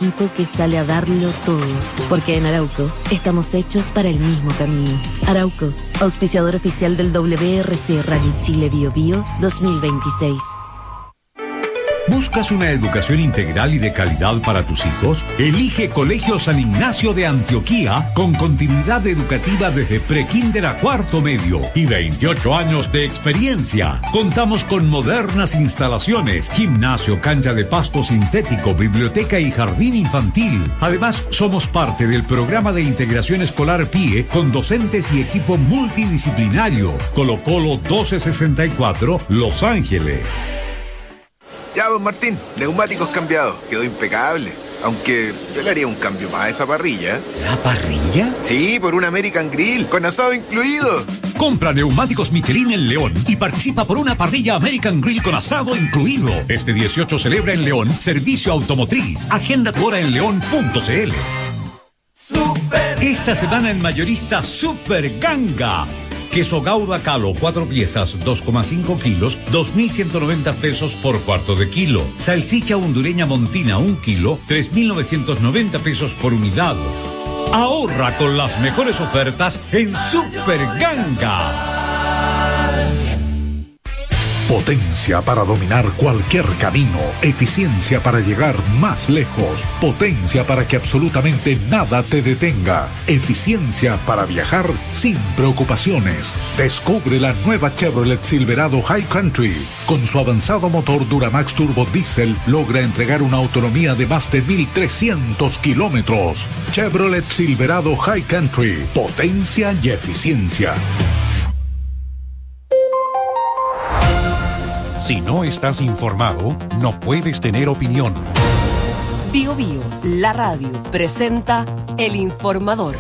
equipo que sale a darlo todo, porque en Arauco estamos hechos para el mismo camino. Arauco, auspiciador oficial del WRC Rally Chile Bio Bio 2026. ¿Buscas una educación integral y de calidad para tus hijos? Elige Colegio San Ignacio de Antioquía con continuidad educativa desde prekinder a cuarto medio y 28 años de experiencia. Contamos con modernas instalaciones, gimnasio, cancha de pasto sintético, biblioteca y jardín infantil. Además, somos parte del programa de integración escolar PIE con docentes y equipo multidisciplinario. Colo Colo 1264, Los Ángeles. Ya, don Martín, neumáticos cambiados. Quedó impecable. Aunque yo le haría un cambio más a esa parrilla. ¿La parrilla? Sí, por un American Grill, con asado incluido. Compra neumáticos Michelin en León y participa por una parrilla American Grill con asado incluido. Este 18 celebra en León servicio automotriz. Agenda tu hora en león.cl. Esta semana en mayorista Super Ganga. Queso Gouda Calo, 4 piezas, 2,5 kilos, 2.190 pesos por cuarto de kilo. Salchicha hondureña Montina, 1 kilo, 3.990 pesos por unidad. Ahorra con las mejores ofertas en Super Ganga. Potencia para dominar cualquier camino, eficiencia para llegar más lejos, potencia para que absolutamente nada te detenga, eficiencia para viajar sin preocupaciones. Descubre la nueva Chevrolet Silverado High Country. Con su avanzado motor Duramax Turbo Diesel logra entregar una autonomía de más de 1.300 kilómetros. Chevrolet Silverado High Country, potencia y eficiencia. Si no estás informado, no puedes tener opinión. Bio Bio, la radio, presenta El Informador.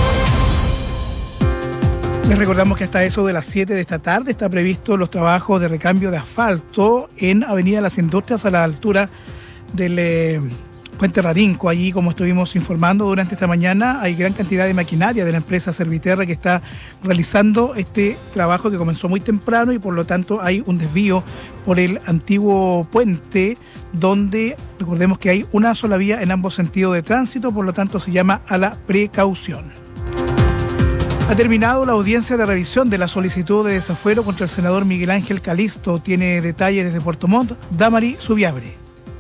Les recordamos que hasta eso de las 7 de esta tarde está previsto los trabajos de recambio de asfalto en Avenida Las Industrias a la altura del Puente Rarinco. Allí, como estuvimos informando durante esta mañana, hay gran cantidad de maquinaria de la empresa Serviterra que está realizando este trabajo que comenzó muy temprano y por lo tanto hay un desvío por el antiguo puente donde recordemos que hay una sola vía en ambos sentidos de tránsito, por lo tanto se llama a la precaución. Ha terminado la audiencia de revisión de la solicitud de desafuero contra el senador Miguel Ángel Calisto. Tiene detalles desde Puerto Montt, Damari Subiabre.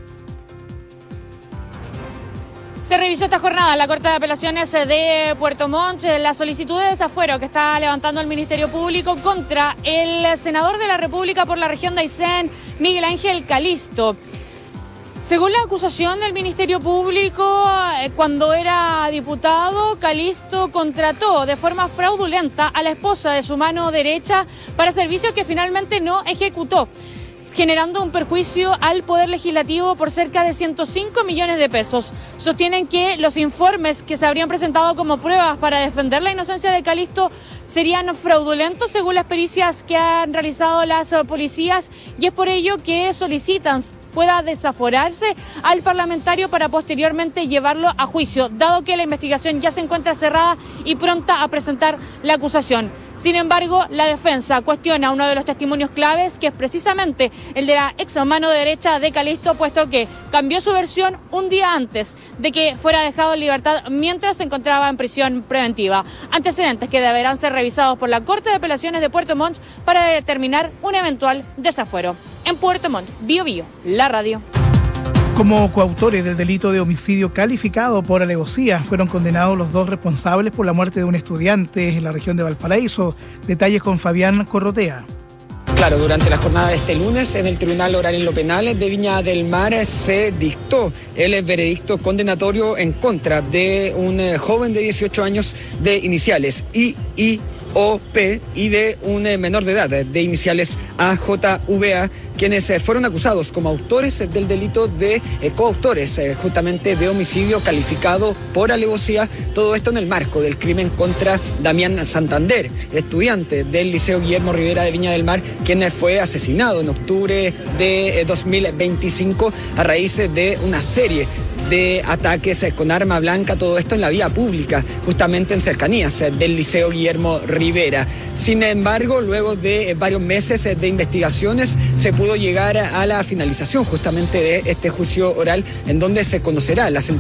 Se revisó esta jornada en la Corte de Apelaciones de Puerto Montt la solicitud de desafuero que está levantando el Ministerio Público contra el senador de la República por la región de Aysén, Miguel Ángel Calisto. Según la acusación del Ministerio Público, cuando era diputado, Calisto contrató de forma fraudulenta a la esposa de su mano derecha para servicios que finalmente no ejecutó, generando un perjuicio al Poder Legislativo por cerca de 105 millones de pesos. Sostienen que los informes que se habrían presentado como pruebas para defender la inocencia de Calisto serían fraudulentos según las pericias que han realizado las policías y es por ello que solicitan pueda desaforarse al parlamentario para posteriormente llevarlo a juicio, dado que la investigación ya se encuentra cerrada y pronta a presentar la acusación. Sin embargo, la defensa cuestiona uno de los testimonios claves, que es precisamente el de la ex mano derecha de Calisto, puesto que cambió su versión un día antes de que fuera dejado en libertad mientras se encontraba en prisión preventiva. Antecedentes que deberán ser revisados por la Corte de Apelaciones de Puerto Montt para determinar un eventual desafuero. En Puerto Montt, Bio Bio, la radio. Como coautores del delito de homicidio calificado por alevosía, fueron condenados los dos responsables por la muerte de un estudiante en la región de Valparaíso. Detalles con Fabián Corrotea. Claro, durante la jornada de este lunes en el Tribunal Oral en lo Penal de Viña del Mar se dictó el veredicto condenatorio en contra de un joven de 18 años de iniciales IIOP y de un menor de edad de iniciales AJVA, quienes fueron acusados como autores del delito de coautores justamente de homicidio calificado por alevosía, todo esto en el marco del crimen contra Damián Santander, estudiante del Liceo Guillermo Rivera de Viña del Mar, quien fue asesinado en octubre de 2025 a raíz de una serie de ataques con arma blanca, todo esto en la vía pública, justamente en cercanías del Liceo Guillermo Rivera. Sin embargo, luego de varios meses de investigaciones, se pudo llegar a la finalización justamente de este juicio oral, en donde se conocerá la sentencia